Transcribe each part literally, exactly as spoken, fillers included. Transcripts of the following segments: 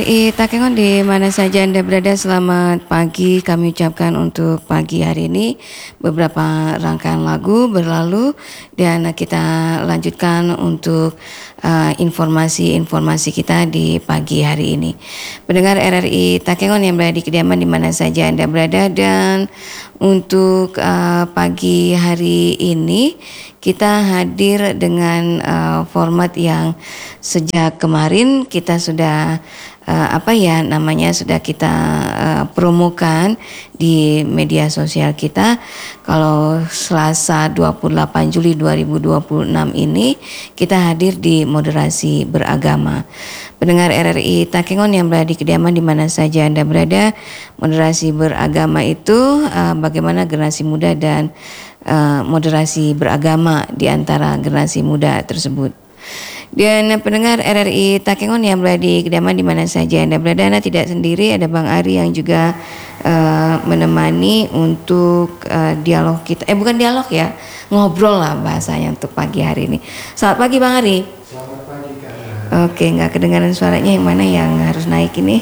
I Takengon di mana saja Anda berada, selamat pagi kami ucapkan untuk pagi hari ini. Beberapa rangkaian lagu berlalu dan kita lanjutkan untuk uh, informasi-informasi kita di pagi hari ini. Pendengar R R I Takengon yang berada di kediaman di mana saja Anda berada, dan untuk uh, pagi hari ini kita hadir dengan uh, format yang sejak kemarin kita sudah uh, apa ya namanya sudah kita uh, promokan di media sosial kita. Kalau Selasa dua puluh delapan Juli dua ribu dua puluh enam ini kita hadir di moderasi beragama. Pendengar R R I Takengon yang berada di kediaman di mana saja Anda berada, moderasi beragama itu uh, bagaimana generasi muda dan uh, moderasi beragama di antara generasi muda tersebut. Dan pendengar R R I Takengon yang berada di kediaman di mana saja Anda berada, Anda tidak sendiri, ada Bang Ari yang juga uh, menemani untuk uh, dialog kita. Eh bukan dialog ya, ngobrol lah bahasanya untuk pagi hari ini. Selamat pagi Bang Ari. Selamat pagi Kak. Oke, nggak kedengaran suaranya, yang mana yang harus naik ini?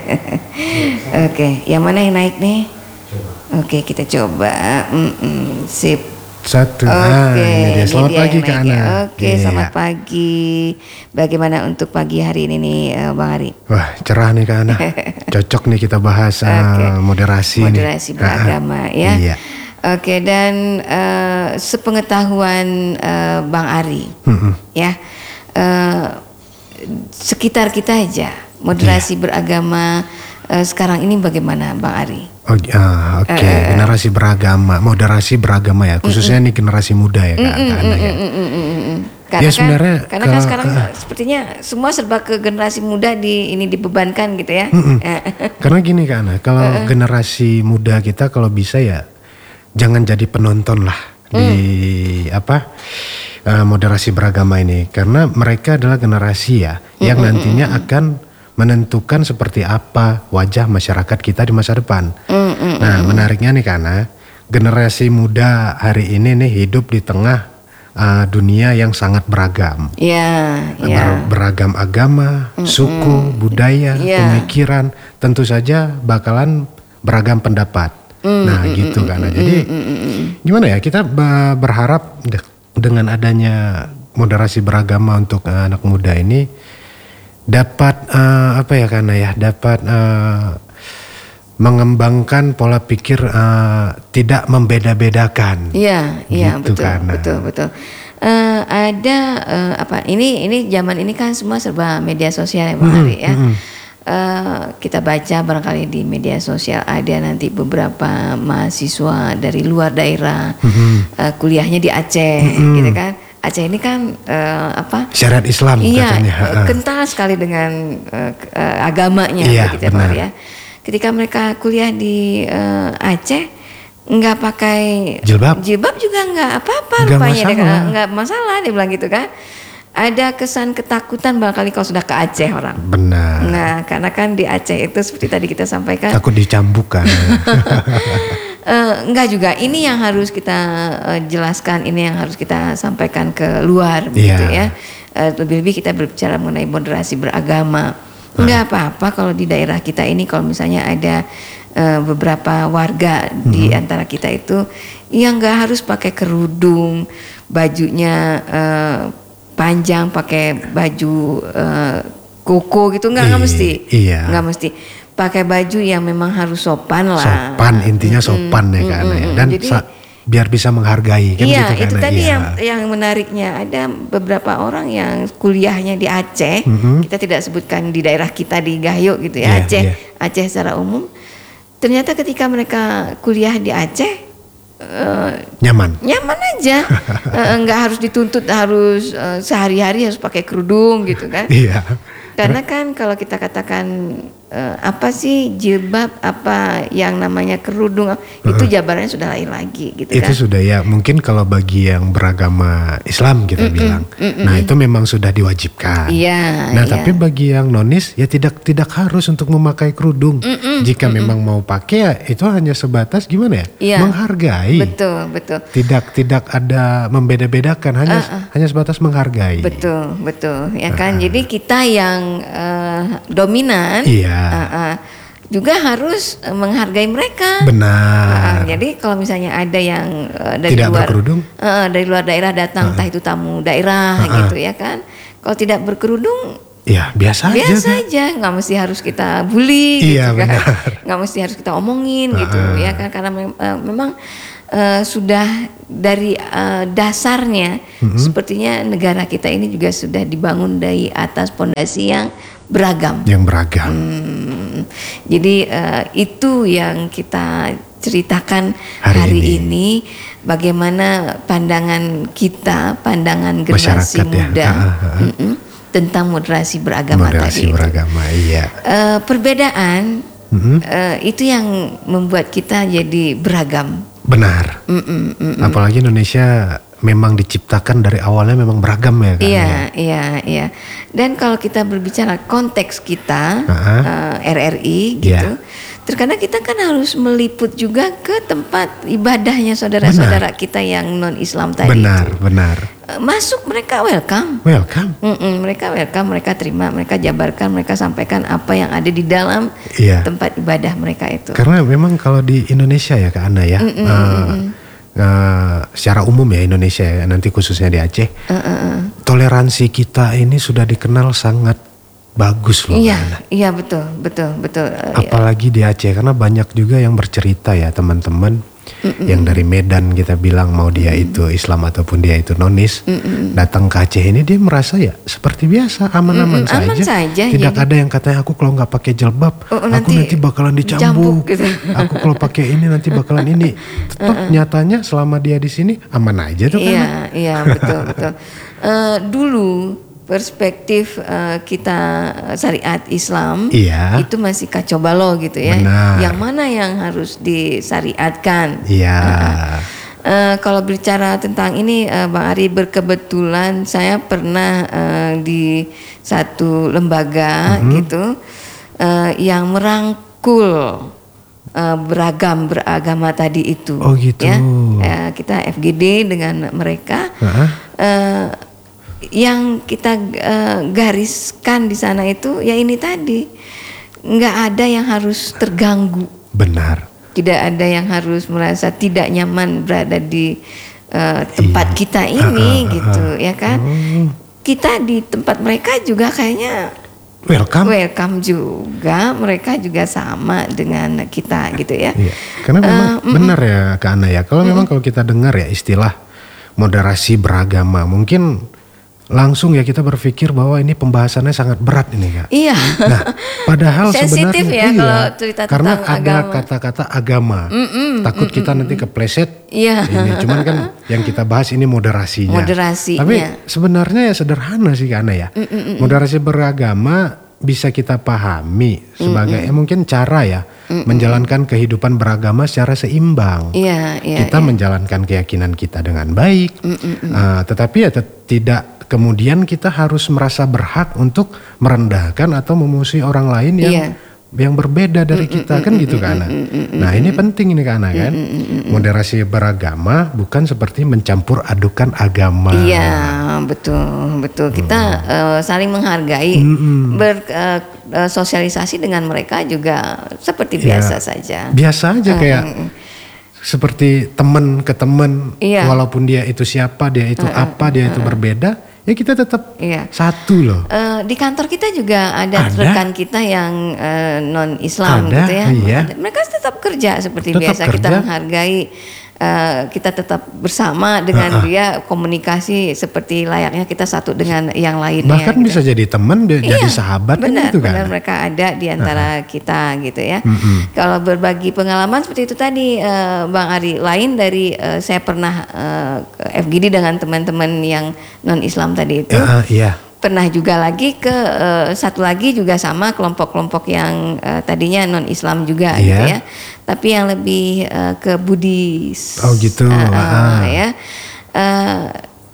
Oke, yang mana yang naik nih? Coba. Oke, kita coba. Mm-mm, sip. Satu. Oke, Ah, ini dia. Selamat dia pagi yang Kak naik ya. Ana. Oke, Iya. selamat pagi. Bagaimana untuk pagi hari ini nih, eh, Bang Ari? Wah, cerah nih Kak Ana. Cocok nih kita bahas uh, Oke. moderasi, Moderasi nih. beragama ya. Iya. Oke, dan eh, sepengetahuan eh, Bang Ari, Mm-mm. ya, eh, sekitar kita aja moderasi beragama eh, sekarang ini bagaimana, Bang Ari? Oh, ah, oke. Eh, Generasi beragama, moderasi beragama ya. Khususnya nih generasi muda ya Kak, Kak Ana ya. Mm, mm, mm, mm, mm. Karena Ya, kan, sebenarnya karena kan ke- sekarang eh. sepertinya semua serba ke generasi muda di ini dibebankan gitu ya. Mm-mm. Eh, Karena gini Kak Ana, kalau generasi muda kita kalau bisa ya jangan jadi penonton lah di apa eh, moderasi beragama ini, karena mereka adalah generasi ya yang nantinya akan menentukan seperti apa wajah masyarakat kita di masa depan. Nah, menariknya nih karena generasi muda hari ini nih hidup di tengah eh, dunia yang sangat beragam. Ya, Ber- ya. beragam agama, suku, budaya, Iya. pemikiran, tentu saja bakalan beragam pendapat. Nah, gitu kan. Nah, jadi gimana ya? Kita be- berharap de- dengan adanya moderasi beragama untuk eh, anak muda ini dapat eh, apa ya karena ya dapat eh, mengembangkan pola pikir eh, tidak membeda-bedakan. Iya, iya, Gitu betul, kan, nah. betul, betul. Eh, ada eh, apa? Ini ini zaman ini kan semua serba media sosial ya, Bang Ari ya. Eh, kita baca barangkali di media sosial ada nanti beberapa mahasiswa dari luar daerah eh, kuliahnya di Aceh, gitu kan. Aceh ini kan eh, apa? Syariat Islam Iya, katanya. eh, kental sekali dengan eh, ke- eh, agamanya, Iya, begitu ya, Bang benar. Ari ya. Ketika mereka kuliah di eh, Aceh, nggak pakai Jilbab? jilbab juga nggak apa-apa Nggak rupanya, dia masalah. nggak- nggak masalah dia bilang gitu kan. Ada kesan ketakutan barangkali kalau sudah ke Aceh orang. Benar. Nah, karena kan di Aceh itu seperti tadi kita sampaikan, Takut dicambuk kan. eh, enggak juga. Ini yang harus kita eh, jelaskan, ini yang harus kita sampaikan ke luar, begitu Iya. ya. Eh, lebih-lebih kita berbicara mengenai moderasi beragama. Enggak apa-apa kalau di daerah kita ini, kalau misalnya ada eh, beberapa warga di antara kita itu yang enggak harus pakai kerudung, bajunya eh, panjang, pakai baju eh, koko gitu, enggak, enggak I- mesti. iya. Enggak mesti. Pakai baju yang memang harus sopan lah. Sopan, intinya sopan ya mm, kan mm, ya. mm. Dan Jadi- sa- biar bisa menghargai kan Iya, gitu kan. itu ya. tadi Iya. yang yang menariknya. Ada beberapa orang yang kuliahnya di Aceh. Mhm. Kita tidak sebutkan di daerah kita di Gayo gitu ya, Iya, Aceh, iya. Aceh secara umum. Ternyata ketika mereka kuliah di Aceh eh, Nyaman. nyaman aja, Eh, nggak harus dituntut harus eh, sehari-hari harus pakai kerudung gitu kan. Iya. Karena kan kalau kita katakan eh, apa sih jilbab, apa yang namanya kerudung, itu jabarannya sudah lain lagi gitu Itu kan. sudah ya, mungkin kalau bagi yang beragama Islam kita bilang. Nah, itu memang sudah diwajibkan. Iya. Nah, iya. tapi bagi yang nonis ya tidak tidak harus untuk memakai kerudung. Jika memang mau pakai ya itu hanya sebatas gimana ya? Iya. Menghargai. Betul, betul. Tidak tidak ada membeda-bedakan, hanya hanya sebatas menghargai. Betul, betul. Ya kan. Jadi kita yang yang uh, dominan, iya. uh, uh, juga harus uh, menghargai mereka. Benar. Uh, jadi kalau misalnya ada yang uh, dari tidak luar, berkerudung, uh, dari luar daerah datang, entah itu tamu daerah uh, uh. gitu ya kan. Kalau tidak berkerudung, ya biasa, biasa aja. aja, nggak mesti harus kita bully, iya, gitu kan. Benar. Nggak mesti harus kita omongin, uh, gitu ya kan. Karena mem- uh, memang Uh, sudah dari uh, dasarnya mm-hmm. sepertinya negara kita ini juga sudah dibangun dari atas pondasi yang beragam. Yang beragam. Hmm, jadi uh, itu yang kita ceritakan hari, hari ini. ini, bagaimana pandangan kita, pandangan generasi masyarakat muda ya. uh, uh, uh. tentang moderasi beragama moderasi tadi. beragama, iya. Uh, perbedaan mm-hmm. uh, itu yang membuat kita jadi beragam. Benar. Mm-mm, mm-mm. Apalagi Indonesia memang diciptakan dari awalnya memang beragam ya kan. Iya, iya, iya. Dan kalau kita berbicara konteks kita uh-huh. uh, R R I gitu, yeah. terkadang kita kan harus meliput juga ke tempat ibadahnya saudara-saudara kita yang non Islam tadi. Benar, itu. benar. Uh, masuk mereka welcome. Welcome. Mm-mm, mereka welcome, mereka terima, mereka jabarkan, mereka sampaikan apa yang ada di dalam yeah. tempat ibadah mereka itu. Karena memang kalau di Indonesia ya Kak Ana ya. Mm-mm, uh, mm-mm. Uh, secara umum ya Indonesia ya, nanti khususnya di Aceh, uh, uh, uh. toleransi kita ini sudah dikenal sangat bagus loh. Iya, Ana. iya betul, betul, betul. Uh, Apalagi di Aceh karena banyak juga yang bercerita ya teman-teman. Mm-mm. Yang dari Medan kita bilang mau dia Mm-mm. itu Islam ataupun dia itu nonis, Mm-mm. datang ke Aceh ini dia merasa ya seperti biasa aman-aman Mm-mm. saja. Aman saja. Tidak jadi. ada yang katanya aku kalau nggak pakai jilbab, oh, aku nanti, nanti bakalan dicambuk. Jambuk, gitu. Aku kalau pakai ini nanti bakalan ini. Tetap uh-uh. nyatanya selama dia di sini aman aja tuh kan. Iya, iya betul betul. Uh, dulu perspektif uh, kita syariat Islam iya. itu masih kacau balau gitu ya. Benar. Yang mana yang harus disyariatkan? Iya. Uh, uh, kalau bicara tentang ini, uh, Bang Ari, berkebetulan saya pernah uh, di satu lembaga mm-hmm. gitu uh, yang merangkul uh, beragam beragama tadi itu. Oh gitu. Ya, uh, kita F G D dengan mereka. Uh-huh. Uh, yang kita uh, gariskan di sana itu ya ini tadi, nggak ada yang harus terganggu. Benar. Tidak ada yang harus merasa tidak nyaman berada di uh, tempat iya. kita ini, uh, uh, gitu uh, ya kan. Uh. Kita di tempat mereka juga kayaknya welcome. Welcome juga, mereka juga sama dengan kita gitu ya. Iya. Karena memang uh, benar ya Kak Ana ya. Kalau memang kalau kita dengar ya istilah moderasi beragama, mungkin langsung ya kita berpikir bahwa ini pembahasannya sangat berat ini Kak. Iya. Nah, padahal sensitif sebenarnya ya iya, kalau cerita karena tentang ada agama. kata-kata agama. Mm-mm, Takut mm-mm. kita nanti kepleset. Iya. Ini cuman kan yang kita bahas ini moderasinya. Moderasinya. Tapi sebenarnya ya sederhana sih Kak Ana ya. Mm-mm. Moderasi beragama bisa kita pahami sebagai eh, mungkin cara ya Mm-mm. menjalankan kehidupan beragama secara seimbang. Iya, iya, kita iya. menjalankan keyakinan kita dengan baik, uh, tetapi ya te- tidak kemudian kita harus merasa berhak untuk merendahkan atau memusuhi orang lain yang iya. yang berbeda dari kita, kan gitu kan. Nah ini penting ini kan kan. Moderasi beragama bukan seperti mencampur adukan agama. Iya betul betul. Kita hmm. uh, saling menghargai, hmm. bersosialisasi uh, dengan mereka juga seperti biasa ya, saja. Biasa aja kayak hmm. seperti teman ke teman, iya. walaupun dia itu siapa, dia itu hmm. apa, dia itu hmm. berbeda. Ya kita tetap iya. satu loh. Uh, di kantor kita juga ada, ada. rekan kita yang uh, non Islam ada, gitu ya. Iya. Mereka tetap kerja seperti tetap biasa. Kerja. Kita menghargai, uh, kita tetap bersama dengan uh-uh. dia, komunikasi seperti layaknya kita satu dengan yang lainnya. Bahkan gitu. Bisa jadi teman, iya, jadi sahabat benar, gitu kan. Benar, mereka ada di antara uh-huh. kita gitu ya. Mm-hmm. Kalau berbagi pengalaman seperti itu tadi, uh, Bang Ari, lain dari uh, saya pernah uh, F G D dengan teman-teman yang non Islam tadi itu. Uh, iya. Pernah juga lagi ke uh, satu lagi juga sama kelompok-kelompok yang uh, tadinya non Islam juga iya. gitu ya. Tapi yang lebih uh, ke Buddhis. Oh gitu. Uh, uh, ya. Uh,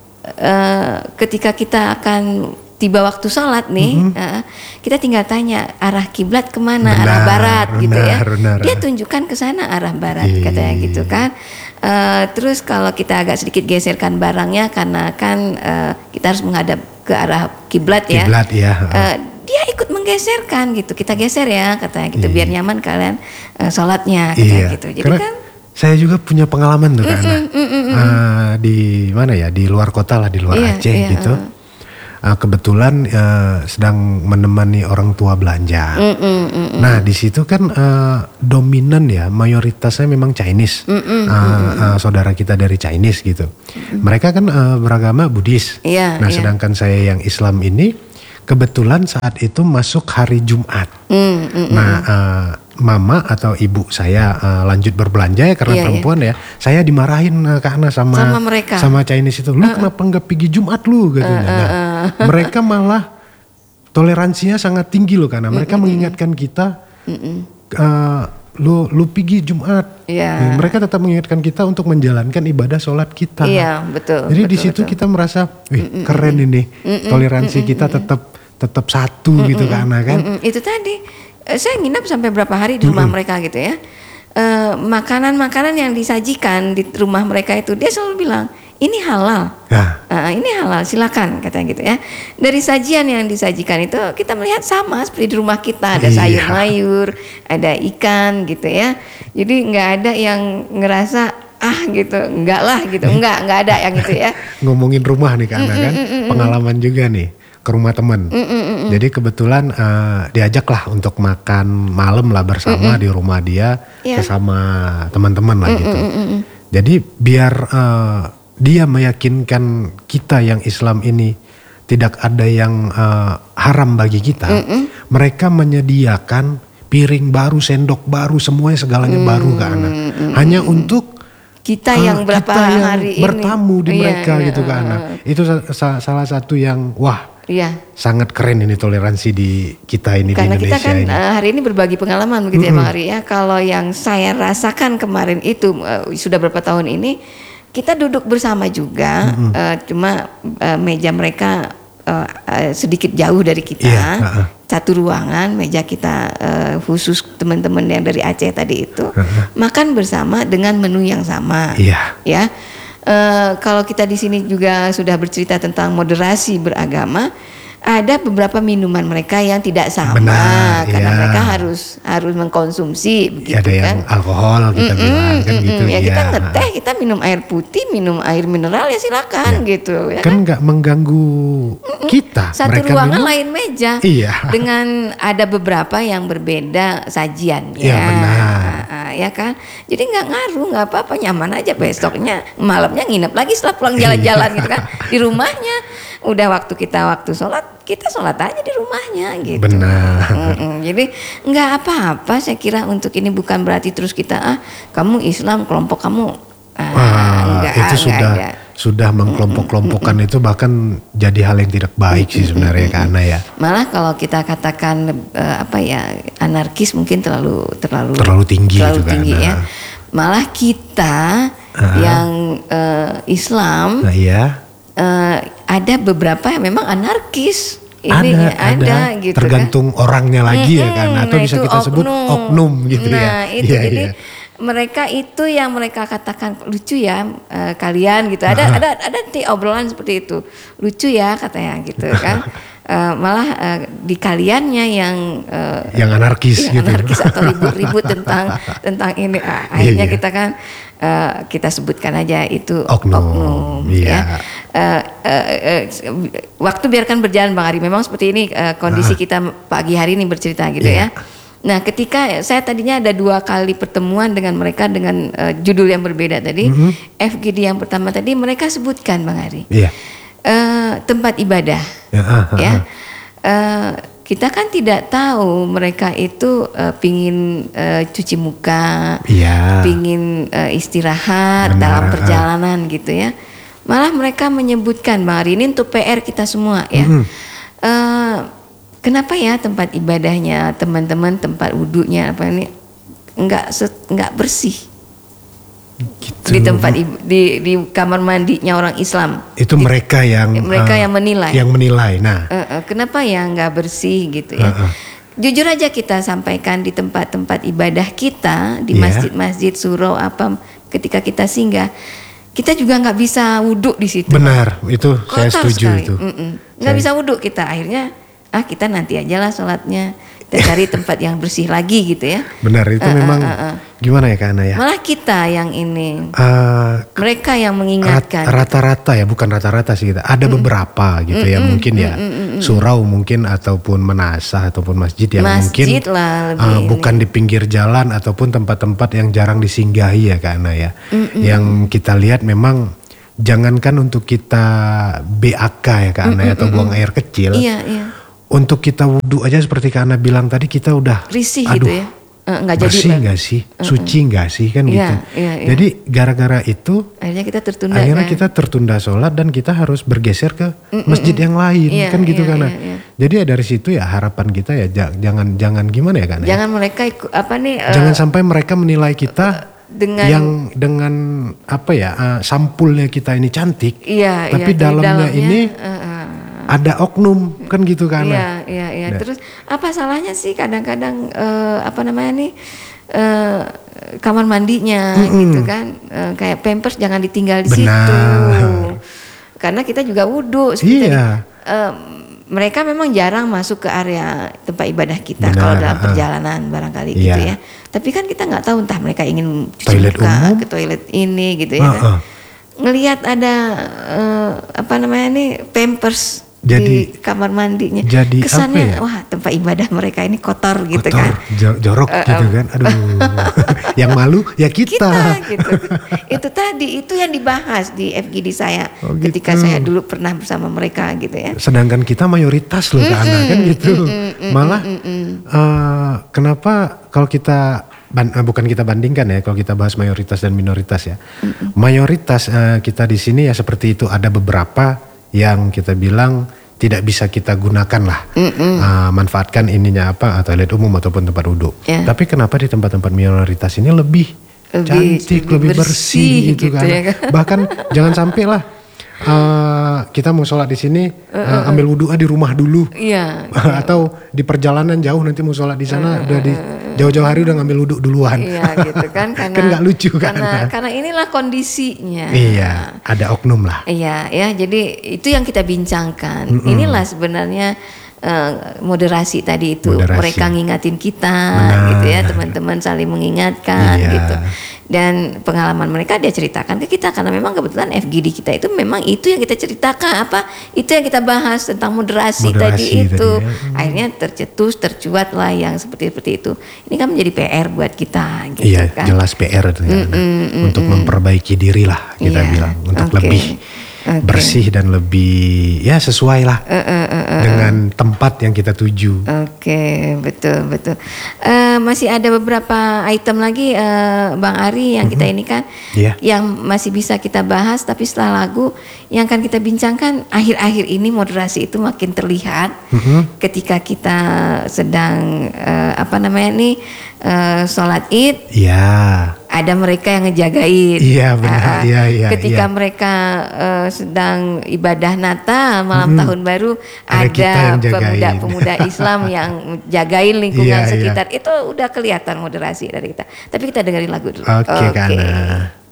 uh, ketika kita akan tiba waktu sholat nih, mm-hmm. uh, kita tinggal tanya arah kiblat kemana, benar, arah barat benar, gitu ya. Benar. Dia tunjukkan ke sana arah barat, Iyi. katanya gitu kan. Uh, terus kalau kita agak sedikit geserkan barangnya karena kan uh, kita harus menghadap ke arah kiblat ya. Kiblat ya. Uh, dia ikut menggeserkan gitu. Kita geser ya katanya gitu, Iya. biar nyaman kalian uh, sholatnya Iya. gitu. Jadi Karena kan saya juga punya pengalaman tuh Kak Ana. mm, mm, mm, Uh, di mana ya, di luar kota lah, di luar Iya, Aceh iya, gitu. Uh, kebetulan uh, sedang menemani orang tua belanja. mm, mm, mm, mm. Nah di situ kan uh, dominan ya, mayoritasnya memang Chinese. Mm, mm, Uh, uh, saudara kita dari Chinese gitu. Mereka kan uh, beragama Buddhis. Iya, Nah iya. sedangkan saya yang Islam ini kebetulan saat itu masuk hari Jumat. Mm, mm, mm. Nah, uh, mama atau ibu saya uh, lanjut berbelanja ya karena Iya, perempuan ya. Saya dimarahin uh, karena sama Sama mereka. sama Chinese itu. Lu kenapa nggak pergi Jumat lu? Katanya. Nah, mereka malah toleransinya sangat tinggi loh karena mereka mengingatkan kita, uh, lu lu pergi Jumat. Iya. Ya, mereka tetap mengingatkan kita untuk menjalankan ibadah sholat kita. Iya, betul. Jadi betul, di situ betul. kita merasa, wih keren ini, toleransi kita tetap tetap satu gitu karena kan. Mm-mm, itu tadi eh, saya nginap sampai berapa hari di rumah mereka gitu ya. Eh, makanan-makanan yang disajikan di rumah mereka itu dia selalu bilang ini halal. Nah, Eh, ini halal, silakan katanya gitu ya. Dari sajian yang disajikan itu kita melihat sama seperti di rumah kita, ada Iya. sayur mayur, ada ikan gitu ya. Jadi nggak ada yang ngerasa ah gitu, enggak lah gitu, enggak enggak ada yang itu ya. ngomongin rumah nih karena kan pengalaman juga nih ke rumah temen. Jadi kebetulan uh, diajaklah untuk makan malam lah bersama di rumah dia Iya. bersama teman-teman lah gitu. Jadi biar uh, dia meyakinkan kita yang Islam ini tidak ada yang uh, haram bagi kita, mereka menyediakan piring baru, sendok baru, semuanya segalanya baru ke anak. Hanya untuk Kita Ah, yang berapa kita yang hari ini bertamu di Iya, mereka iya, gitu uh, kan. Nah, itu sa- sa- salah satu yang wah Iya. sangat keren ini toleransi di kita ini Karena di kita Indonesia kan ini. uh, hari ini berbagi pengalaman begitu ya Bang Ari ya. Kalau yang saya rasakan kemarin itu uh, sudah berapa tahun ini kita duduk bersama juga, uh, cuma uh, meja mereka uh, uh, sedikit jauh dari kita, Iya, uh-uh. satu ruangan, meja kita uh, khusus teman-teman yang dari Aceh tadi itu makan bersama dengan menu yang sama, Iya. ya. Uh, kalau kita di sini juga sudah bercerita tentang moderasi beragama. Ada beberapa minuman mereka yang tidak sama. Benar, Karena iya. mereka harus harus mengkonsumsi begitu Ada kan. yang alkohol kita bilang kan Mm-mm, gitu ya iya. kita ngeteh, kita minum air putih, minum air mineral ya silakan gitu ya. Kan nggak mengganggu kita. Satu Mereka ruangan minum, lain meja. Iya. Dengan ada beberapa yang berbeda sajian Iya, ya. benar. Ah, ya kan. Jadi nggak ngaruh, nggak apa-apa, nyaman aja besoknya malamnya nginep lagi setelah pulang jalan-jalan gitu kan di rumahnya. Udah waktu kita waktu sholat kita sholat aja di rumahnya gitu. Benar. Mm-mm. Jadi nggak apa-apa saya kira untuk ini bukan berarti terus kita ah kamu Islam kelompok kamu ah, Wah, enggak, itu enggak sudah ada. sudah mengkelompok-kelompokkan itu bahkan jadi hal yang tidak baik sih sebenarnya karena ya Malah kalau kita katakan eh, apa ya anarkis mungkin terlalu terlalu terlalu tinggi terlalu juga. tinggi Nah. ya. Malah kita yang eh, Islam Nah, iya. eh, ada beberapa yang memang anarkis. Ini ada, ya, ada, gitu kan. tergantung orangnya lagi ya kan Mm-mm, atau nah bisa itu kita sebut oknum gitu ya. Nah itu Iya, jadi iya. mereka itu yang mereka katakan lucu ya eh, kalian gitu. Ada ada ada nanti obrolan seperti itu lucu ya katanya gitu kan. Eh, malah eh, di kaliannya yang eh, yang anarkis yang gitu. anarkis atau ribut-ribut tentang tentang ini. Ah, akhirnya Iya. kita kan eh, kita sebutkan aja itu Oknum, ya. iya. Eh, eh, eh, waktu biarkan berjalan Bang Ari. Memang seperti ini eh, kondisi kita pagi hari ini bercerita gitu Iya. ya. Nah, ketika saya tadinya ada dua kali pertemuan dengan mereka dengan eh, judul yang berbeda tadi. F G D yang pertama tadi mereka sebutkan Bang Ari. Iya. Eh, tempat ibadah. Ya, ah, ah, Ya. ah. Eh, kita kan tidak tahu mereka itu eh, pingin eh, cuci muka, Iya. pingin eh, istirahat Benar, dalam ah. perjalanan gitu ya. Malah mereka menyebutkan Bang Ari ini untuk P R kita semua ya. Mhm. Eh, kenapa ya tempat ibadahnya teman-teman, tempat wudhunya apa ini nggak set- nggak bersih Gitu. di tempat ib- di di kamar mandinya orang Islam. Itu mereka yang mereka eh, yang menilai. Yang menilai. Nah, Eh, eh, kenapa ya nggak bersih gitu ya? Uh-uh. Jujur aja kita sampaikan di tempat-tempat ibadah kita di Iya. masjid-masjid, surau apa, ketika kita singgah, kita juga nggak bisa wudhu di situ. benar itu saya Kotor setuju sekali. itu. Mm-mm. Nggak Saya- bisa wudhu kita, akhirnya ah kita nanti aja lah sholatnya, kita cari tempat yang bersih lagi gitu ya. Benar, itu Uh, uh, memang uh, uh. gimana ya Kak Ana ya? Malah kita yang ini, Uh, mereka yang rat- mengingatkan. rata-rata ya, bukan rata-rata sih kita. Ada beberapa gitu ya, mungkin ya surau mungkin ataupun menasah ataupun masjid yang mungkin Masjid lah lebih uh, ini. bukan di pinggir jalan ataupun tempat-tempat yang jarang disinggahi ya Kak Ana ya. Yang kita lihat memang jangankan untuk kita B A K ya Kak Ana ya, atau buang air kecil. Iya, iya. Untuk kita wudhu aja seperti Kak Ana bilang tadi, kita udah Risih aduh, gitu ya. Eh, nggak jadi bersih lah. nggak sih, suci nggak sih kan Iya, gitu. iya, iya. Jadi gara-gara itu Akhirnya kita tertunda akhirnya kan. kita tertunda sholat dan kita harus bergeser ke masjid yang lain Iya, kan gitu iya, kan. iya, iya. Jadi ya dari situ ya harapan kita ya ja- jangan jangan gimana ya kan. ya? Jangan mereka ikut apa nih? eh, Jangan sampai mereka menilai kita dengan yang dengan apa ya eh, sampulnya kita ini cantik, iya, tapi iya, di dalamnya ini eh, eh, ada oknum kan gitu kan. Iya, iya, iya. Nah. Terus apa salahnya sih kadang-kadang eh, apa namanya nih eh, kamar mandinya gitu kan, eh, kayak pampers jangan ditinggal di Benar. situ, karena kita juga wudhu. seperti Iya. tadi. Eh, mereka memang jarang masuk ke area tempat ibadah kita Benar, kalau dalam ah. perjalanan barangkali Iya. gitu ya. Tapi kan kita nggak tahu entah mereka ingin cuci Toilet muka, umum. ke toilet ini gitu ya. Ah, kan. ah. Ngelihat ada eh, apa namanya nih pampers Jadi- di kamar mandinya, jadi kesannya apa ya? wah tempat ibadah mereka ini kotor gitu Kotor, kan. jo- jorok gitu kan. Aduh. Yang malu ya kita. Kita gitu. Itu tadi itu yang dibahas di F G D saya Oh, ketika gitu. saya dulu pernah bersama mereka gitu ya. Sedangkan kita mayoritas loh Kak Ana kan gitu. Malah eh, kenapa kalau kita ban- eh, bukan kita bandingkan ya, kalau kita bahas mayoritas dan minoritas ya. Mayoritas eh, kita di sini ya seperti itu, ada beberapa yang kita bilang tidak bisa kita gunakan lah, eh, manfaatkan ininya apa toilet umum ataupun tempat duduk. Ya. Tapi kenapa di tempat-tempat minoritas ini lebih, Lebih- cantik, lebih lebih, bersih, bersih gitu, gitu kan. ya kan. Bahkan jangan sampai lah eh, kita mau sholat di sini eh, ambil wudhu di rumah dulu. Iya. Atau di perjalanan jauh nanti mau sholat di sana udah di jauh-jauh hari udah ngambil wudhu duluan. Iya gitu kan karena Kan nggak lucu kan. Karena karena inilah kondisinya. Iya, ada oknum lah. Iya, ya. Jadi itu yang kita bincangkan. Inilah sebenarnya eh, moderasi tadi itu. Moderasi. Mereka ngingatin kita, Benar. gitu ya. Teman-teman saling mengingatkan, Iya. gitu. Dan pengalaman mereka dia ceritakan ke kita karena memang kebetulan F G D kita itu memang itu yang kita ceritakan apa? Itu yang kita bahas tentang moderasi, Moderasi tadi itu. tadi ya. Akhirnya tercetus, tercuat lah yang seperti seperti itu. Ini kan menjadi P R buat kita, gitu Iya, kan. jelas P R itu ya. Untuk memperbaiki diri lah kita Iya, bilang, untuk oke. lebih Oke. bersih dan lebih ya sesuai lah dengan tempat yang kita tuju. Oke, betul betul. Eh, masih ada beberapa item lagi, eh, Bang Ari yang kita ini kan, Iya. yang masih bisa kita bahas. Tapi setelah lagu yang akan kita bincangkan akhir-akhir ini moderasi itu makin terlihat ketika kita sedang eh, apa namanya nih eh, sholat Id. Iya. Ada mereka yang ngejagain. Iya, benar. Ah, ah. Iya, iya, Ketika iya. mereka eh, sedang ibadah Natal malam tahun baru, Ada kita ada yang jagain. pemuda-pemuda Islam yang jagain lingkungan Iya, iya. sekitar. Itu udah kelihatan moderasi dari kita. Tapi kita dengerin lagu dulu. Oke, Kak Ana.